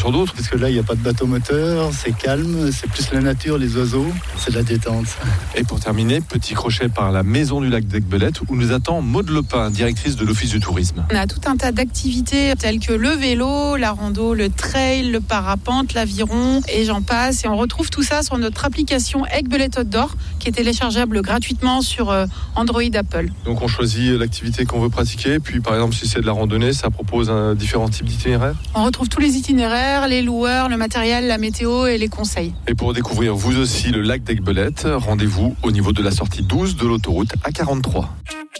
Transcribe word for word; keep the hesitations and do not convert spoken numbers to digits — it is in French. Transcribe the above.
sur d'autres. Parce que là, il n'y a pas de bateau moteur, c'est calme, c'est plus la nature, les oiseaux, c'est de la détente. Et pour terminer, petit crochet par la maison du lac d'Aiguebelette où nous attend Maude Lepin, directrice de l'Office du tourisme. On a tout un tas d'activités telles que le vélo, la rando, le trail, le parapente, l'aviron et j'en passe. Et on retrouve tout ça sur notre application Aiguebelette Outdoor qui est téléchargeable gratuitement sur Android Apple. Donc on choisit l'activité qu'on veut pratiquer, puis par exemple si c'est de la randonnée, ça propose un, différents types d'itinéraires. On retrouve tous les itinéraires, les loueurs, le matériel, la météo et les conseils. Et pour découvrir vous aussi le lac d'Aiguebelette, rendez-vous au niveau de la sortie douze de l'autoroute A quarante-trois.